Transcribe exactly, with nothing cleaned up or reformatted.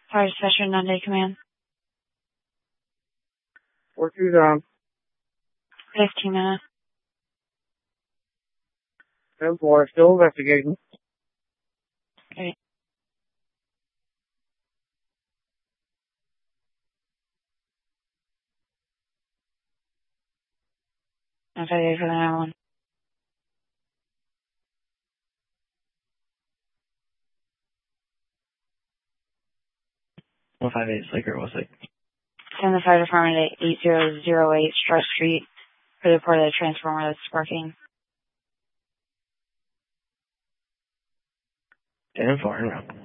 Fire dispatcher, non-day command. four two down. fifteen minutes. ten four, still investigating. Okay. I'm sorry for the nine one. one five eight, Slaker, what's it? Send the fire department at eight zero zero eight Strutt Street for the report of the transformer that's sparking. ten four, en route.